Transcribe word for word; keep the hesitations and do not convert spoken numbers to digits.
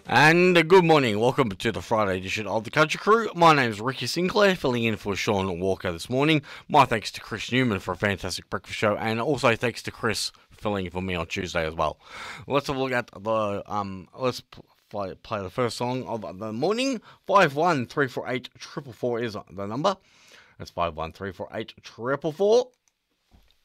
And uh, good morning, welcome to the Friday edition of the Country Crew. My name is Ricky Sinclair, filling in for Sean Walker this morning. My thanks to Chris Newman for a fantastic breakfast show, and also thanks to Chris filling in for me on Tuesday as well. Let's have a look at the um. Let's play, play the first song of the morning. Five one three four eight triple four is the number. That's five one three four eight triple four.